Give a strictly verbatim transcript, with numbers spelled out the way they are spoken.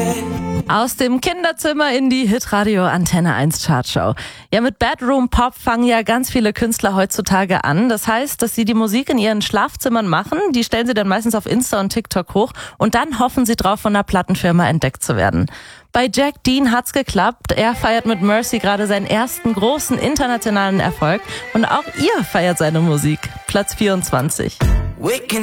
Aus dem Kinderzimmer in die Hitradio Antenne eins Chartshow. Ja, mit Bedroom Pop fangen ja ganz viele Künstler heutzutage an. Das heißt, dass sie die Musik in ihren Schlafzimmern machen. Die stellen sie dann meistens auf Insta und TikTok hoch und dann hoffen sie drauf, von einer Plattenfirma entdeckt zu werden. Bei Jack Dean hat's geklappt. Er feiert mit Mercy gerade seinen ersten großen internationalen Erfolg und auch ihr feiert seine Musik. Platz vierundzwanzig.